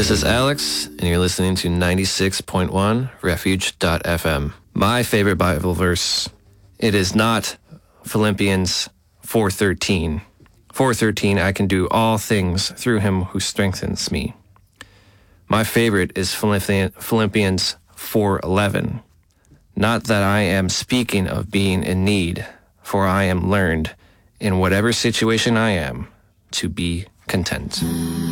This is Alex, and you're listening to 96.1 Refuge.fm. My favorite Bible verse, it is not Philippians 4:13. 4:13, I can do all things through him who strengthens me. My favorite is Philippians 4:11. Not that I am speaking of being in need, for I am learned in whatever situation I am to be content.